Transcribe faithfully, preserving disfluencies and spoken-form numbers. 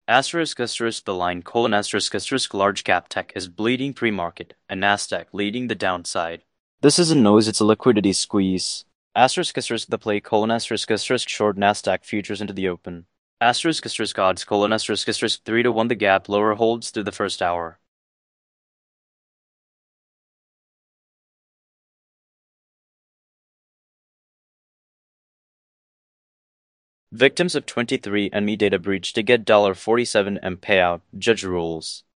Asterisk asterisk the line colon asterisk asterisk large cap tech is bleeding pre-market, and Nasdaq leading the downside. This isn't noise, it's a liquidity squeeze. Asterisk asterisk the play colon asterisk asterisk short Nasdaq futures into the open. Asterisk asterisk odds colon asterisk asterisk three to one the gap lower holds through the first hour. Victims of twenty-three and me data breach to get forty-seven M payout, judge rules.